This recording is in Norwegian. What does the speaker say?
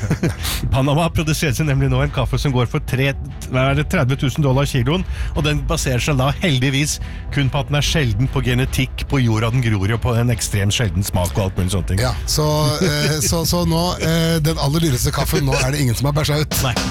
Panama produserer seg nemlig nå en kaffe som går for $30,000 kiloen, og den baserer seg da heldigvis kun på at den sjelden på genetikk, på jorda den gror, og på en ekstremt sjelden smak og alt mulig sånne ting. Ja, så nå, den aller dyreste kaffen, nå det ingen som har bæsja ut. Nei.